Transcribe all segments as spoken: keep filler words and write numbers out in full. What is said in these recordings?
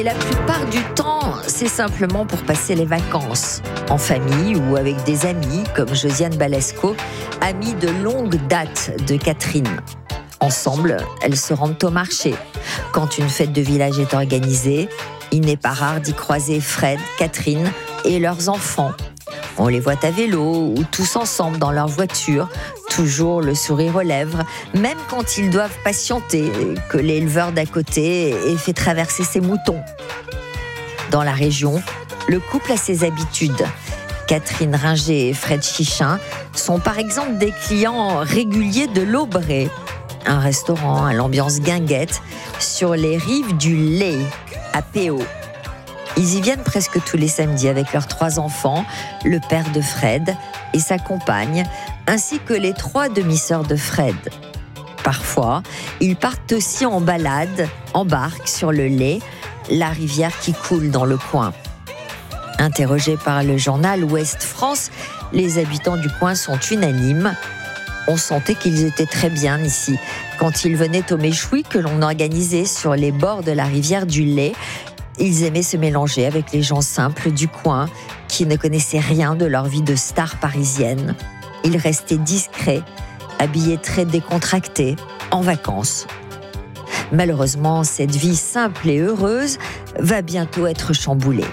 Et la plupart du temps, c'est simplement pour passer les vacances, en famille ou avec des amis, comme Josiane Balasco, amie de longue date de Catherine. Ensemble, elles se rendent au marché. Quand une fête de village est organisée, il n'est pas rare d'y croiser Fred, Catherine et leurs enfants. On les voit à vélo ou tous ensemble dans leur voiture, toujours le sourire aux lèvres, même quand ils doivent patienter, que l'éleveur d'à côté ait fait traverser ses moutons. Dans la région, le couple a ses habitudes. Catherine Ringer et Fred Chichin sont par exemple des clients réguliers de l'Aubrée, un restaurant à l'ambiance guinguette sur les rives du Lay, à Péau. Ils y viennent presque tous les samedis avec leurs trois enfants, le père de Fred et sa compagne, ainsi que les trois demi-sœurs de Fred. Parfois, ils partent aussi en balade, en barque sur le Lay, la rivière qui coule dans le coin. Interrogés par le journal Ouest France, les habitants du coin sont unanimes. On sentait qu'ils étaient très bien ici. Quand ils venaient au méchoui que l'on organisait sur les bords de la rivière du Lay, ils aimaient se mélanger avec les gens simples du coin qui ne connaissaient rien de leur vie de star parisienne. Ils restaient discrets, habillés très décontractés, en vacances. Malheureusement, cette vie simple et heureuse va bientôt être chamboulée.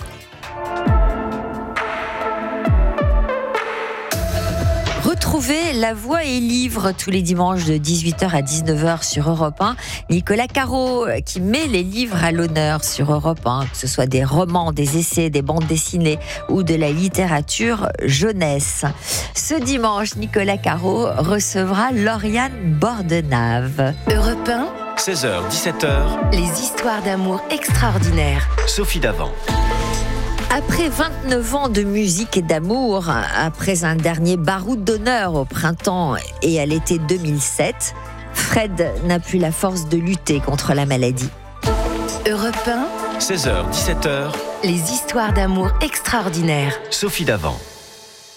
Retrouvez La Voix et Livre tous les dimanches de dix-huit heures à dix-neuf heures sur Europe un. Nicolas Caro qui met les livres à l'honneur sur Europe un, que ce soit des romans, des essais, des bandes dessinées ou de la littérature jeunesse. Ce dimanche, Nicolas Caro recevra Lauriane Bordenave. Europe un, seize heures dix-sept heures. Les histoires d'amour extraordinaires. Sophie Davant. Après vingt-neuf ans de musique et d'amour, après un dernier baroud d'honneur au printemps et à l'été deux mille sept, Fred n'a plus la force de lutter contre la maladie. Europe un, seize heures dix-sept heures. Les histoires d'amour extraordinaires. Sophie Davant.